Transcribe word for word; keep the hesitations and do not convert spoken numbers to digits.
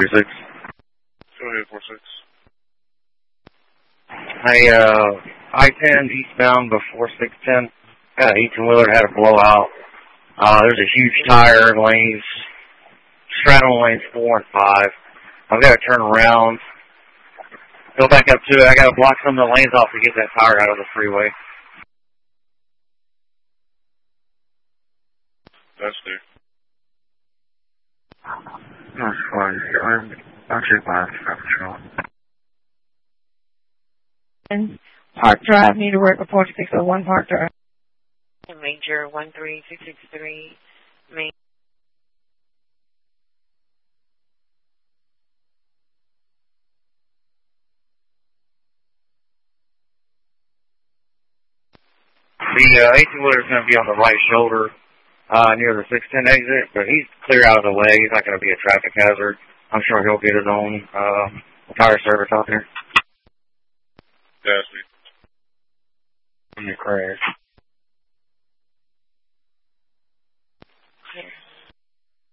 forty-six. Go ahead, four six. Hey, uh, I ten eastbound before six ten. Got an eighteen-wheeler, had a blowout. Uh, there's a huge tire in lanes, straddling lanes four and five. I've got to turn around, go back up to it. I got to block some of the lanes off to get that tire out of the freeway. That's there. That's fine. I'm, I'll check my patrol. Park Drive, need to work with forty-six oh one Park Drive. Major one three six six three, Main. The uh, eighteen-wheeler is going to be on the right shoulder uh, near the six ten exit, but he's clear out of the way. He's not going to be a traffic hazard. I'm sure he'll get his own uh, tire service out there. That's me. In the crash.